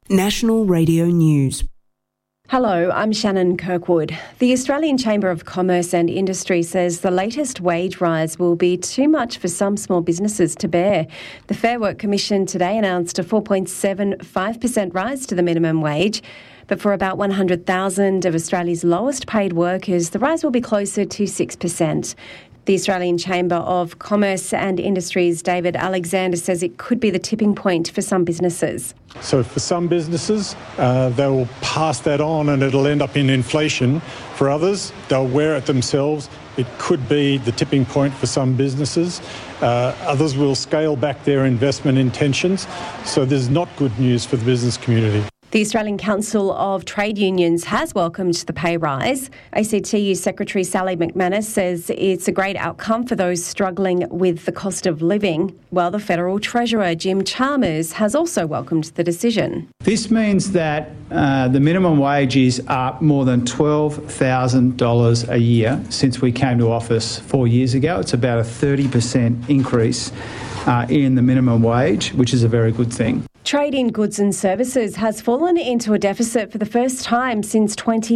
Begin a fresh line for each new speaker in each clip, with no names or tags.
National Radio News.
Hello, I'm Shannon Kirkwood. The Australian Chamber of Commerce and Industry says the latest wage rise will be too much for some small businesses to bear. The Fair Work Commission today announced a 4.75% rise to the minimum wage. But for about 100,000 of Australia's lowest paid workers, the rise will be closer to 6%. The Australian Chamber of Commerce and Industry's David Alexander says it could be the tipping point for some businesses.
So for some businesses, they'll pass that on and it'll end up in inflation. For others, they'll wear it themselves. It could be the tipping point for some businesses. Others will scale back their investment intentions. So there's not good news for the business community.
The Australian Council of Trade Unions has welcomed the pay rise. ACTU Secretary Sally McManus says it's a great outcome for those struggling with the cost of living, while the Federal Treasurer Jim Chalmers has also welcomed the decision.
This means that the minimum wage is up more than $12,000 a year since we came to office 4 years ago. It's about a 30% increase in the minimum wage, which is a very good thing.
Trade in goods and services has fallen into a deficit for the first time since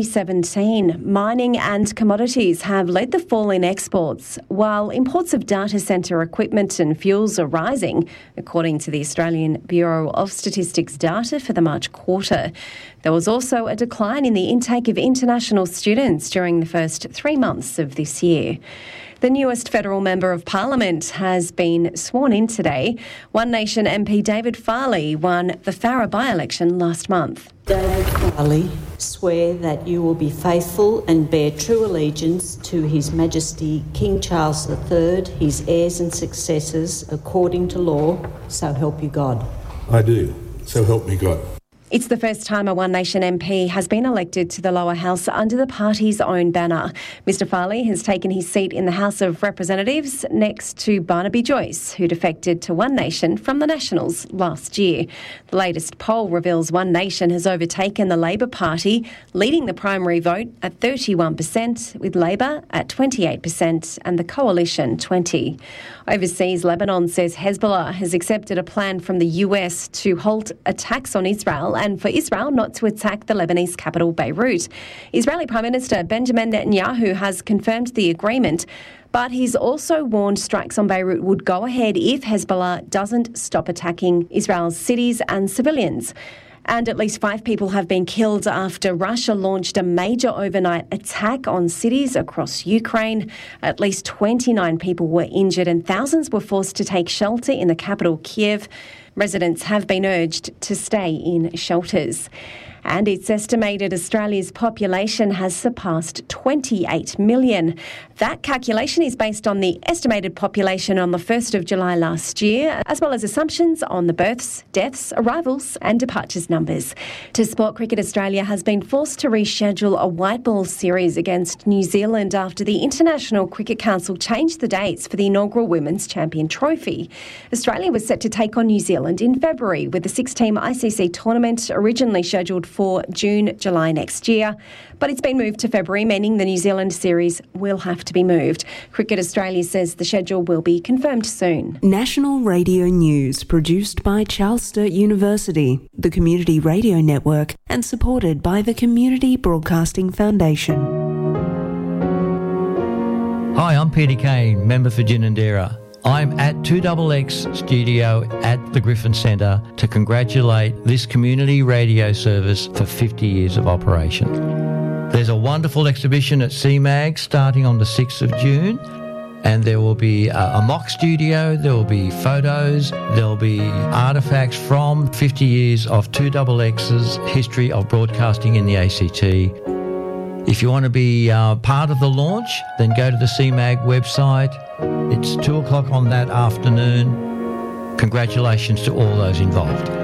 2017. Mining and commodities have led the fall in exports, while imports of data centre equipment and fuels are rising, according to the Australian Bureau of Statistics data for the March quarter. There was also a decline in the intake of international students during the first 3 months of this year. The newest federal member of parliament has been sworn in today. One Nation MP David Farley won the Farrer by-election last month.
David Farley, swear that you will be faithful and bear true allegiance to His Majesty King Charles III, his heirs and successors, according to law, so help you God.
I do, so help me God.
It's the first time a One Nation MP has been elected to the lower house under the party's own banner. Mr Farley has taken his seat in the House of Representatives next to Barnaby Joyce, who defected to One Nation from the Nationals last year. The latest poll reveals One Nation has overtaken the Labor Party, leading the primary vote at 31%, with Labor at 28% and the Coalition 20%. Overseas, Lebanon says Hezbollah has accepted a plan from the US to halt attacks on Israel and for Israel not to attack the Lebanese capital, Beirut. Israeli Prime Minister Benjamin Netanyahu has confirmed the agreement, but he's also warned strikes on Beirut would go ahead if Hezbollah doesn't stop attacking Israel's cities and civilians. And at least 5 people have been killed after Russia launched a major overnight attack on cities across Ukraine. At least 29 people were injured and thousands were forced to take shelter in the capital, Kiev. Residents have been urged to stay in shelters. And it's estimated Australia's population has surpassed 28 million. That calculation is based on the estimated population on the 1st of July last year, as well as assumptions on the births, deaths, arrivals and departures numbers. To Sport, Cricket Australia has been forced to reschedule a white ball series against New Zealand after the International Cricket Council changed the dates for the inaugural Women's Champion Trophy. Australia was set to take on New Zealand in February, with the 6-team ICC tournament originally scheduled for June, July next year. But it's been moved to February, meaning the New Zealand series will have to be moved. Cricket Australia says the schedule will be confirmed soon.
National Radio News, produced by Charles Sturt University, the Community Radio Network, and supported by the Community Broadcasting Foundation.
Hi, I'm Peter Kane, member for Ginninderra. I'm at 2XX Studio at the Griffin Centre to congratulate this community radio service for 50 years of operation. There's a wonderful exhibition at CMAG starting on the 6th of June, and there will be a mock studio, there will be photos, there will be artefacts from 50 years of 2XX's history of broadcasting in the ACT. If you want to be part of the launch, then go to the CMAG website. It's 2 o'clock on that afternoon. Congratulations to all those involved.